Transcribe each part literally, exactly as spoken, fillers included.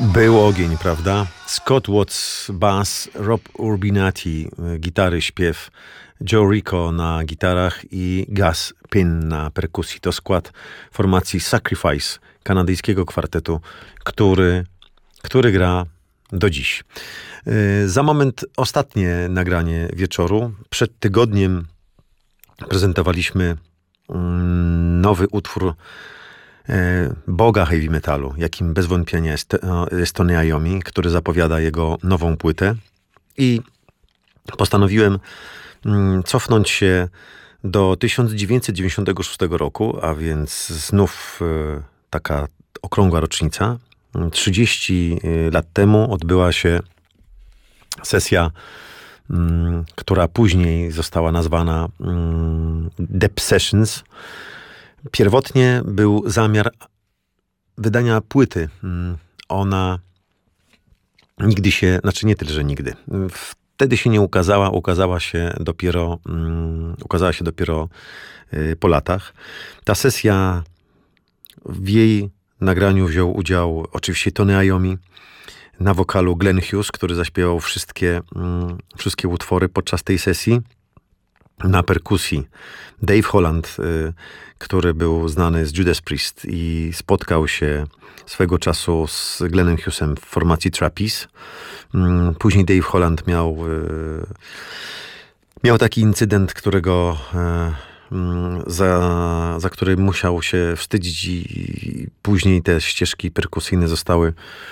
Był ogień, prawda? Scott Watts, bass, Rob Urbinati, gitary, śpiew, Joe Rico na gitarach i Gus Pin na perkusji. To skład formacji Sacrifice, kanadyjskiego kwartetu, który, który gra do dziś. Yy, za moment ostatnie nagranie wieczoru. Przed tygodniem prezentowaliśmy yy, nowy utwór boga heavy metalu, jakim bez wątpienia jest, jest Tony Iommi, który zapowiada jego nową płytę. I postanowiłem cofnąć się do tysiąc dziewięćset dziewięćdziesiątego szóstego roku, a więc znów taka okrągła rocznica. trzydzieści lat temu odbyła się sesja, która później została nazwana Dep Sessions. Pierwotnie był zamiar wydania płyty. Ona nigdy się, znaczy nie tyle, że nigdy. Wtedy się nie ukazała, ukazała się dopiero, um, ukazała się dopiero y, po latach. Ta sesja, w jej nagraniu wziął udział oczywiście Tony Iommi, na wokalu Glenn Hughes, który zaśpiewał wszystkie, um, wszystkie utwory podczas tej sesji. Na perkusji Dave Holland, y, który był znany z Judas Priest i spotkał się swego czasu z Glennem Hughesem w formacji Trapeze. Y, później Dave Holland miał, y, miał taki incydent, którego y, y, za, za który musiał się wstydzić i, i później te ścieżki perkusyjne zostały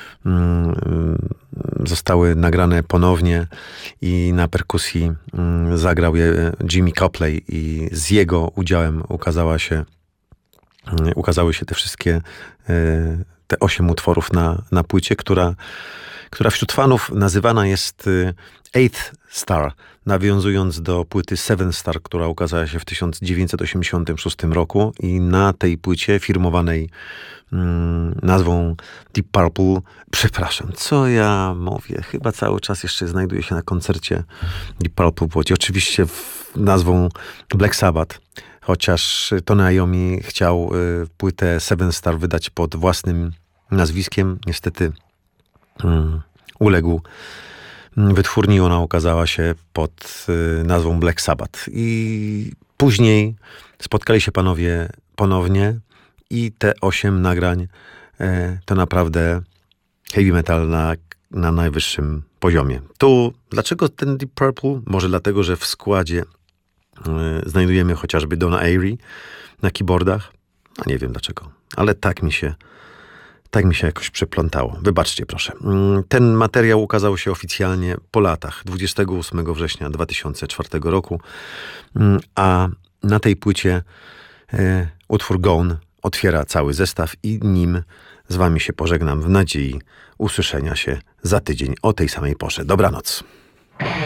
zostały nagrane ponownie i na perkusji zagrał je Jimmy Copley i z jego udziałem ukazała się, ukazały się te wszystkie, te osiem utworów na, na płycie, która, która wśród fanów nazywana jest Eighth Star, nawiązując do płyty Seven Star, która ukazała się w tysiąc dziewięćset osiemdziesiątym szóstym roku i na tej płycie firmowanej mm, nazwą Deep Purple, przepraszam, co ja mówię, chyba cały czas jeszcze znajduję się na koncercie Deep Purple w Łodzi, oczywiście w, nazwą Black Sabbath, chociaż Tony Iommi chciał y, płytę Seven Star wydać pod własnym nazwiskiem, niestety mm, uległ wytwórni, ona ukazała się pod y, nazwą Black Sabbath. I później spotkali się panowie ponownie i te osiem nagrań y, to naprawdę heavy metal na, na najwyższym poziomie. Tu, dlaczego ten Deep Purple? Może dlatego, że w składzie y, znajdujemy chociażby Donna Airy na keyboardach. No nie wiem dlaczego, ale tak mi się Tak mi się jakoś przeplątało. Wybaczcie proszę. Ten materiał ukazał się oficjalnie po latach, dwudziestego ósmego września dwa tysiące czwartego roku, a na tej płycie e, utwór Gone otwiera cały zestaw i nim z wami się pożegnam w nadziei usłyszenia się za tydzień o tej samej porze. Dobranoc.